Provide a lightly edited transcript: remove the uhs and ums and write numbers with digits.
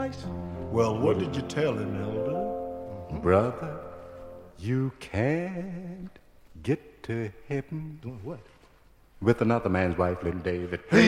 twice. Well, what did you tell him, Elder? Brother, you can't get to heaven. Doing what? With another man's wife, little David.